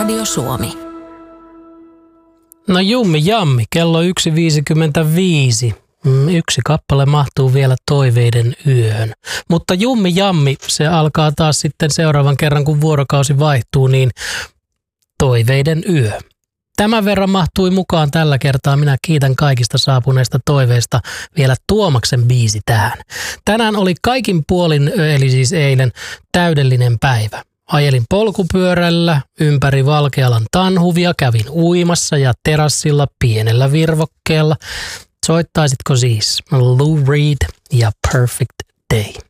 Radio Suomi. No jummi jammi, kello 1.55. Yksi kappale mahtuu vielä toiveiden yöhön. Mutta jummi jammi, se alkaa taas sitten seuraavan kerran, kun vuorokausi vaihtuu, niin toiveiden yö. Tämän verran mahtui mukaan tällä kertaa. Minä kiitän kaikista saapuneista toiveista. Vielä Tuomaksen biisi tähän. Tänään oli kaikin puolin, eli siis eilen, täydellinen päivä. Ajelin polkupyörällä ympäri Valkealan tanhuvia, kävin uimassa ja terassilla pienellä virvokkeella. Soittaisitko siis Lou Reed ja Perfect Day?